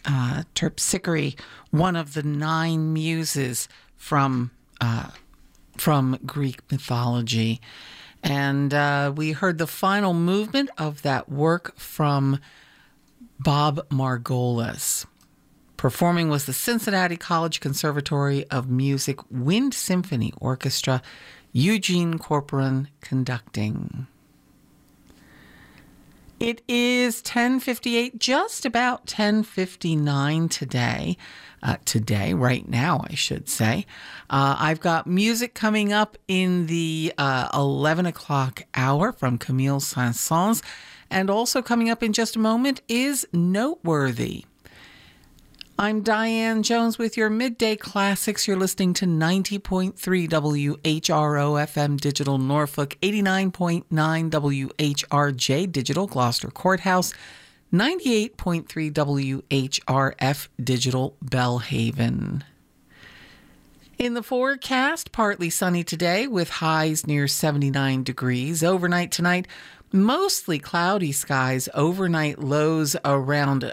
Terpsichore, one of the 9 muses from Greek mythology. And we heard the final movement of that work from Bob Margolis. Performing was the Cincinnati College Conservatory of Music Wind Symphony Orchestra, Eugene Corporon conducting. It is 10:58, just about 10:59 today. Right now, I should say. I've got music coming up in the 11 o'clock hour from Camille Saint-Saëns, and also coming up in just a moment is Noteworthy. I'm Diane Jones with your Midday Classics. You're listening to 90.3 WHRO FM Digital Norfolk, 89.9 WHRJ Digital Gloucester Courthouse, 98.3 WHRF Digital Bellhaven. In the forecast, partly sunny today with highs near 79 degrees. Overnight tonight, mostly cloudy skies. Overnight lows around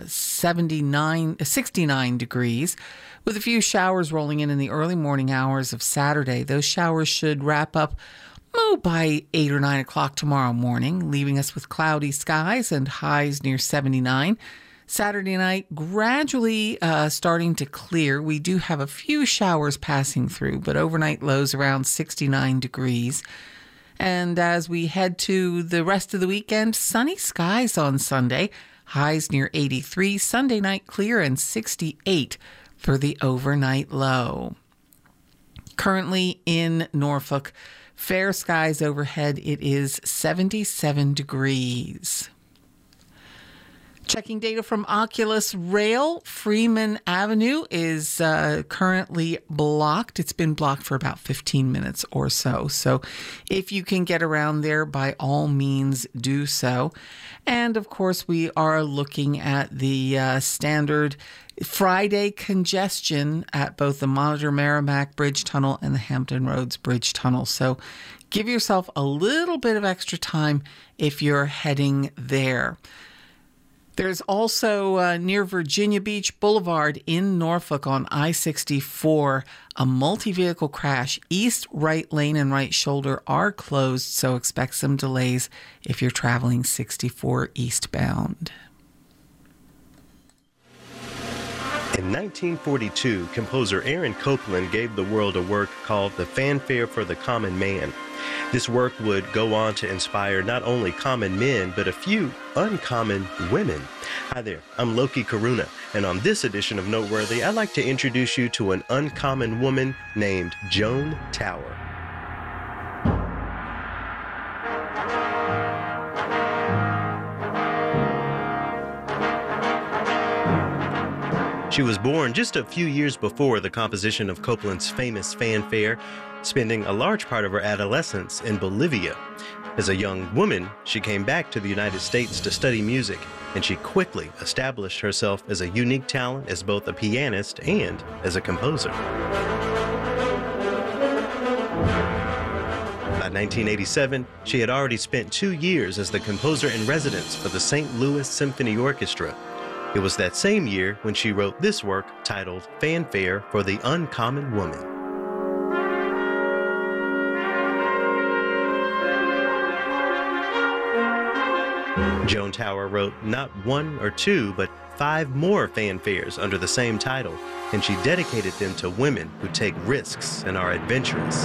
69 degrees, with a few showers rolling in the early morning hours of Saturday. Those showers should wrap up by 8 or 9 o'clock tomorrow morning, leaving us with cloudy skies and highs near 79. Saturday night, gradually starting to clear. We do have a few showers passing through, but overnight lows around 69 degrees. And as we head to the rest of the weekend, sunny skies on Sunday, highs near 83. Sunday night clear and 68 for the overnight low. Currently in Norfolk, fair skies overhead. It is 77 degrees. Checking data from Oculus Rail, Freeman Avenue is currently blocked. It's been blocked for about 15 minutes or so. So if you can get around there, by all means do so. And of course, we are looking at the standard Friday congestion at both the Monitor Merrimack Bridge Tunnel and the Hampton Roads Bridge Tunnel. So give yourself a little bit of extra time if you're heading there. There's also near Virginia Beach Boulevard in Norfolk on I-64, a multi-vehicle crash. East right lane and right shoulder are closed, so expect some delays if you're traveling 64 eastbound. In 1942, composer Aaron Copland gave the world a work called The Fanfare for the Common Man. This work would go on to inspire not only common men, but a few uncommon women. Hi there, I'm Loki Karuna, and on this edition of Noteworthy, I'd like to introduce you to an uncommon woman named Joan Tower. She was born just a few years before the composition of Copland's famous fanfare, spending a large part of her adolescence in Bolivia. As a young woman, she came back to the United States to study music, and she quickly established herself as a unique talent as both a pianist and as a composer. By 1987, she had already spent 2 years as the composer in residence for the St. Louis Symphony Orchestra. It was that same year when she wrote this work titled Fanfare for the Uncommon Woman. Joan Tower wrote not 1 or 2, but 5 more fanfares under the same title, and she dedicated them to women who take risks and are adventurous.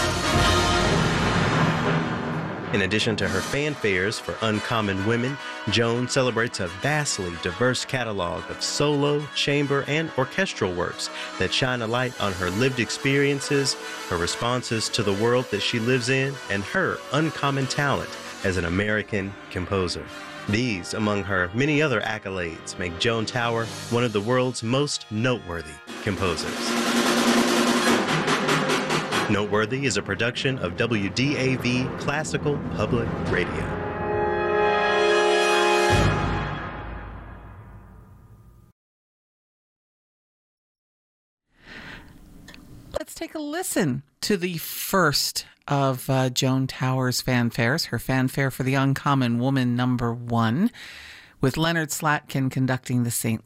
In addition to her fanfares for uncommon women, Joan celebrates a vastly diverse catalog of solo, chamber, and orchestral works that shine a light on her lived experiences, her responses to the world that she lives in, and her uncommon talent as an American composer. These, among her many other accolades, make Joan Tower one of the world's most noteworthy composers. Noteworthy is a production of WDAV Classical Public Radio. Let's take a listen to the first of Joan Tower's fanfares, her fanfare for the Uncommon Woman number 1, with Leonard Slatkin conducting the St.